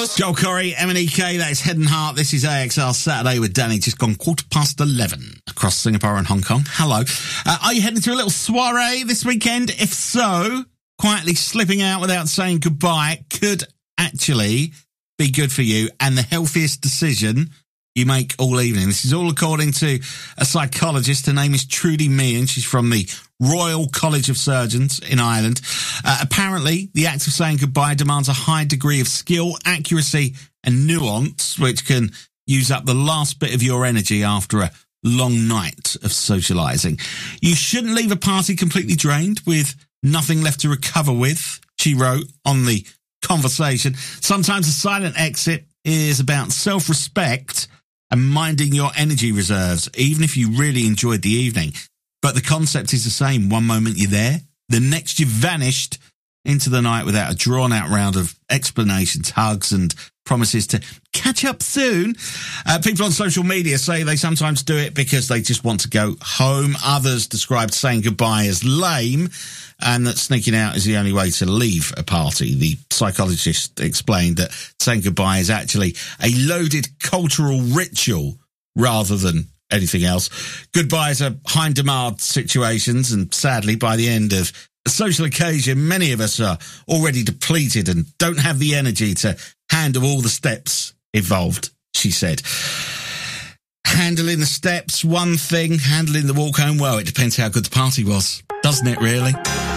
Joel Corey, M&EK, that is Head and Heart. This is AXR Saturday with Danny, just gone 11:15 across Singapore and Hong Kong. Hello. Are you heading to a little soiree this weekend? If so, quietly slipping out without saying goodbye could actually be good for you and the healthiest decision you make all evening. This is all according to a psychologist. Her name is Trudy Meehan. She's from the Royal College of Surgeons in Ireland. Apparently, the act of saying goodbye demands a high degree of skill, accuracy and nuance, which can use up the last bit of your energy after a long night of socialising. You shouldn't leave a party completely drained with nothing left to recover with, she wrote on the conversation. Sometimes a silent exit is about self-respect and minding your energy reserves, even if you really enjoyed the evening. But the concept is the same. One moment you're there, the next you've vanished into the night without a drawn-out round of explanations, hugs and promises to catch up soon. People on social media say they sometimes do it because they just want to go home. Others described saying goodbye as lame and that sneaking out is the only way to leave a party. The psychologist explained that saying goodbye is actually a loaded cultural ritual rather than anything else. Goodbyes are high-demand situations, and sadly, by the end of a social occasion, many of us are already depleted and don't have the energy to handle all the steps involved, she said. Handling the steps, one thing. Handling the walk home, well, it depends how good the party was, doesn't it, really?